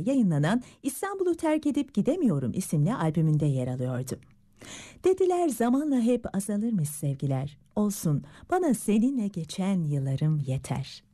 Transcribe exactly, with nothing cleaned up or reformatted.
yayınlanan İstanbul'u Terk Edip Gidemiyorum isimli albümünde yer alıyordu. Dediler zamanla hep azalırmış sevgiler, olsun bana seninle geçen yıllarım yeter.